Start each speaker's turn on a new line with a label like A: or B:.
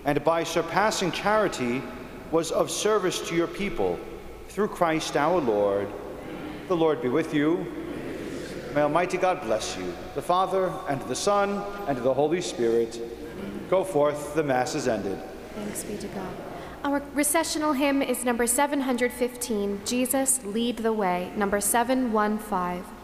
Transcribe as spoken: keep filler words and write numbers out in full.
A: and by surpassing charity was of service to your people, through Christ our Lord. The Lord be with you. May Almighty God bless you, the Father, and the Son, and the Holy Spirit. Go forth, the Mass is ended.
B: Thanks be to God. Our recessional hymn is number seven hundred fifteen, Jesus, Lead the Way, number seven one five.